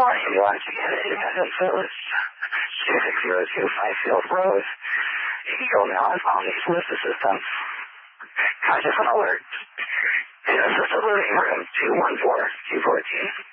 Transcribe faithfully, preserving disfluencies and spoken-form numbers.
morning. You want to get Independence Village, two six zero two Fifield Road, Eagle Now. I found these list systems. Conscious and alert. In assisted living room, two one four two fourteen.